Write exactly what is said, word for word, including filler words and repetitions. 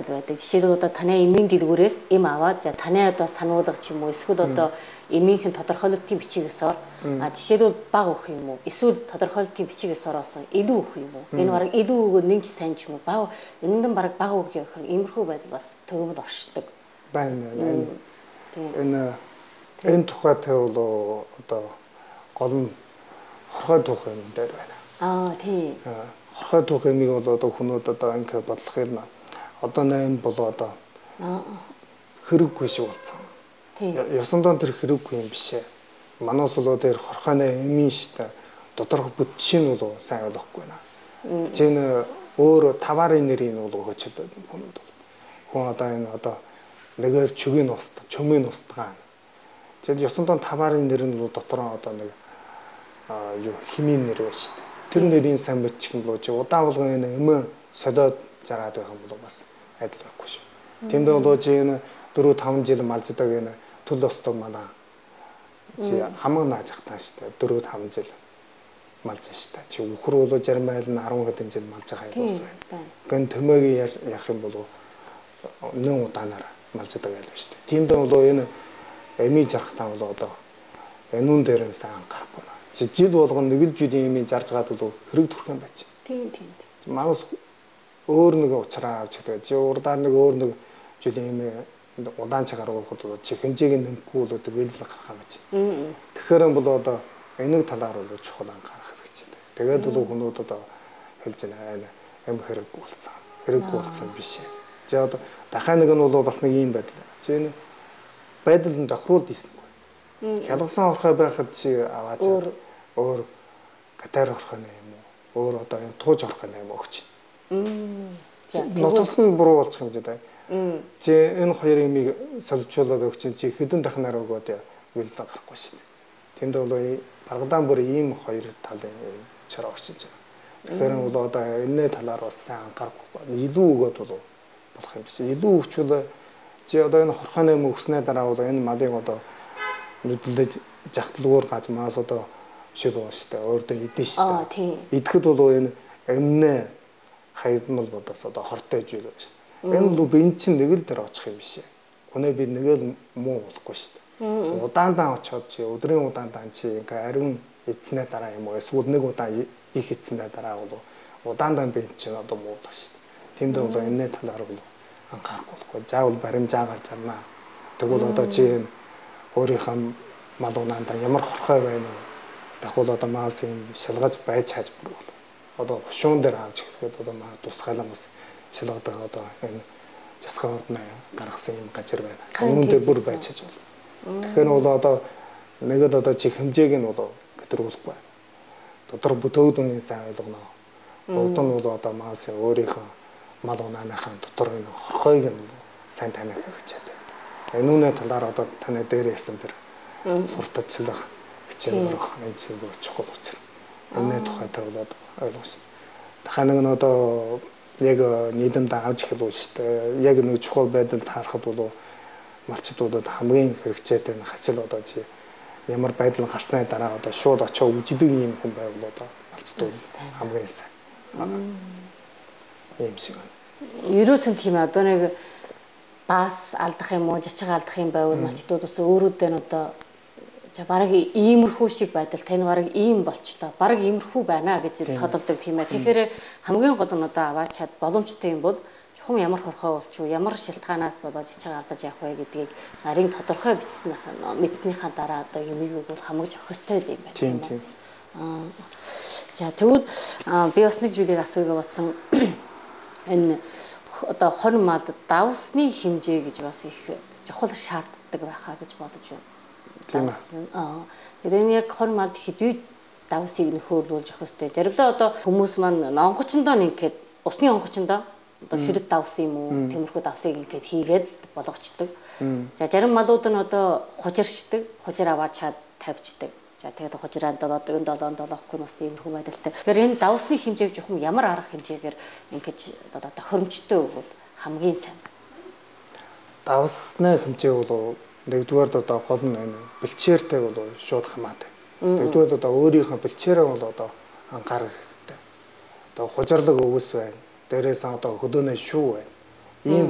байдал байдаг. Жишээлбэл одоо таны эмийн дэлгүүрээс эм аваад таны одоо сануулга ч юм уу эсвэл одоо эмийнхэн тодорхойлолтын бичигээс ор а жишээлбэл баг өгөх юм уу эсвэл тодорхойлолтын бичигээс ороосон илүү өгөх юм уу энэ бараг илүү өгөө нэмж сайн ч юм уу баг энэндэн бараг баг өгөх юм иймэрхүү байдал бас төгөмөл оршдог байна. Энэ энэ тухайтай бол одоо гол нь хорхой түүх юм дээр байна. Аа тийм. Хорхой түүх юмыг бол одоо хүмүүс одоо ингэ бодлох юм. Одоо нэм бол одоо хэрэггүй шиг болсон. Ёсондоо тэр хэрэггүй юм биш ээ. Манаас бол тэр хорхойны эмийн штэ доторх бүтшин бол сайн ойлгохгүй байна. Жин өөр таварын нэрийг бол өгөөчл хүмүүс бол. Хүн одоо энэ одоо нэгээр чүгийн устдаг, чөмийн устдаг. Жин ёсондоо таварын нэр нь дотор одоо нэг юу химийн нэр байна штэ. Тэр нэрийн сайн мэдчих юм бол чи удаан болгоны эмээ солиод зараад байх юм бол бас адил байхгүй шүү. Тэнд бол чи энэ дөрөв таван жил малждаг энэ төл остог манай чи хамаг наажих тааш штэ дөрөв таван жил малж штэ чи өхөр бол зарим айл нь арван хэдэн жил малж байгаа юм байна. Гэн төмөгийн ярих юм бол нэн удаанаар малждаг айл байна штэ. Тэнд бол энэ эмийн жарахтаа бол одоо энүүн дээр нь сайн анхаарахгүй наа. Чи жил болгоно нэг л жилийн эмийн зарж гад бол хэрэг төрхөн байж. Тийм тийм. Манус өөр нэг уучраа авч гэдэг. Чи урдаар нэг өөр нэг жилийн эмээ удаан цагаар уухад бол чи хэмжээг нь нэмэхгүй бол тэгэл гарах юм чи. Тэгэхээр бол одоо энийг талаар бол чухал анхаарах хэрэгтэй. Тэгээд бол хүмүүс одоо хэлж байна. Эм хэрэггүй болсон. Хэрэггүй болсон биш. Чи одоо дахиад нэг нь бол бас нэг юм байдал. Чи энэ байдал нь давхруулд ийсэн. Хялгасан орхой байхад чи аваад өөр катар орхойн юм уу? Өөр одоо энэ тууж орхойн юм өгч. За нотолсон буруу болчих юм жаа. Чи энэ хоёр юмыг солилцуулаад өгч чи хэдэн дахнаар өгөөд үйлдэл гарахгүй шин. Тэнд бол баргадаан бүр ийм хоёр талын чар орчиж байгаа. Тэгэхээр бол одоо энэ талаар бас сайн анхаарахгүй. Илүү өгөөд бол болох юм биш. Илүү өгчвөл чи одоо энэ хорхойн юм өгснээ дараа бол энэ малыг одоо нүдлэж жахтлуур гаж маас одоо шиг байна шүү дээ. Өөрдөө идэн шүү дээ. Аа тийм. Идэхэд бол энэ эмнэ хайдмал бодос одоо хортой жил байна шүү дээ. Энэ бол би эн чинь нэг л дээр очих юм биш ээ. Хүнээ би нэг л муу болохгүй шүү дээ. Удаандаа очиод чи өдрийн удаандаа чи ингээ ариун эцнээ дараа юм уу эсвэл нэг удаа их эцнээ дараа бол удаандаа би эн чинь одоо муу болох шүү дээ. Тэнд бол энэ талаар бол анхаарахгүй болохгүй. Заавал баримжаа гарч арнаа. Тэгвэл одоо чи өөрийнхөө малуунаанда ямар хорхой байна уу? Дахул одоо маус юм шалгаж байж чаж бүр бол. Одоо хушуун дээр авч ихэд одоо маа тусгайлан бас шалгадаг одоо энэ засгийн ордны гаргасан юм гажир байна. Өмнө дээр бүр байж чаж бол. Тэгэхээр бол одоо нэгэд одоо чи хэмжээг нь бол гэтрүүлэхгүй. Дотор бүтөөдний сайн ойлгоно. Урд нь бол одоо маус өөрийнхөө малуунааныхаа дотор энэ хорхойг нь сайн таних хэрэгтэй. Энүүний талаар одоо таны дээр ярьсан тэр сурталчлах хичээл орох энэ чинь бүр чухал учир. Энэний тухайтай бол одоо ойлгосон. Дахиад нэг нь одоо яг нийгэмд авч хэлвэл шүү дээ. Яг нэг чухал байдалд харахад бол малчдуудад хамгийн хэрэгцээтэй нь хачил одоо чи ямар байдал гарсны дараа одоо шууд очоо үжидэг юм хүн байвал одоо малчдууд хамгийн сайн. Ийм шиг байна. Ерөөсөн тийм одоо нэг бас алдах юм уу, жичиг алдах юм байвал малчдууд бас өөрөөдөө нь одоо за бараг иймэрхүү шиг байдал тань бараг ийм болчлоо. Бараг иймэрхүү байна гэж тодолдог тийм ээ. Тэгэхээр хамгийн гол нь одоо аваад чад боломжтой юм бол чухам ямар хорхой болчихоо, ямар шилтгаанаас болоод жичиг алдаж явах вэ гэдгийг нарийн тодорхой бичсэн мэдснийхаа дараа одоо юмыг бол хамгаж өгөхтэй л юм байна. Тийм тийм. Аа за тэгвэл би бас нэг зүйлийг асууя бодсон. Энэ одоо хонь малд давсны хэмжээ гэж бас их чухал шаарддаг байхаа гэж бодож байна. Давс аа энэ яг хонь малд хэдий давсыг нөхөрлүүлж явах хэрэгтэй. Заримдаа одоо хүмүүс маань онгочондоо нэггээд усны онгочондоо одоо шүдэт давс юм уу тиймэрхүү давсыг ингээд хийгээд болгочдөг. За зарим малууд нь одоо хужирчдаг, хужир аваад чад тавьчдаг. За тэгээд хужираа долоод энэ долоон долоохгүй бас тиймэрхүү байдалтай. Тэгэхээр энэ давсны хэмжээг жоохон ямар арга хэмжээгээр ингэж одоо хөрөмжтэй өгвөл хамгийн сайн. Давсны хэмжээ бол нэгдүгээр одоо гол нь энэ бэлчээртэй бол шууд хамаатай. Нэгдүгээр одоо өөрийнхөө бэлчээрээ бол одоо анхаарах хэрэгтэй. Одоо хужирлаг өвс байна. Дээрээс одоо хөдөөнөө шүү байна. Ийм